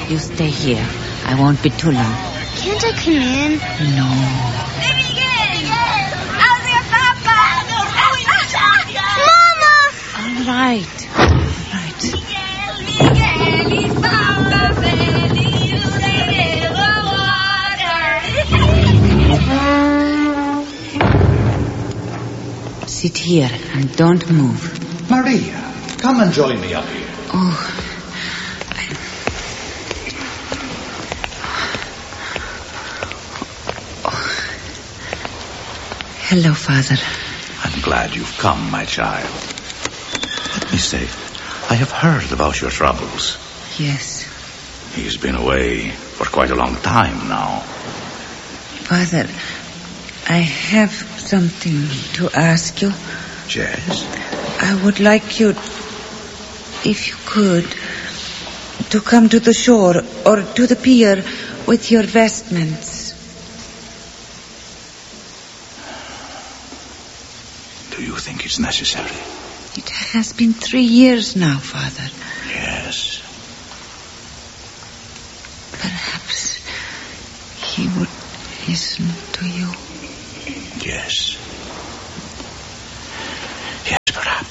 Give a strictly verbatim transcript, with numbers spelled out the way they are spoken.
You stay here. I won't be too long. Can't I come in? No. Mama! All right. All right. Sit here and don't move. Maria, come and join me up here. Oh. Hello, Father. I'm glad you've come, my child. Let me say, I have heard about your troubles. Yes. He's been away for quite a long time now. Father, I have something to ask you. Yes? I would like you, if you could, to come to the shore or to the pier with your vestments. Do you think it's necessary? It has been three years now, Father. Yes. Perhaps he would listen to you. Yes.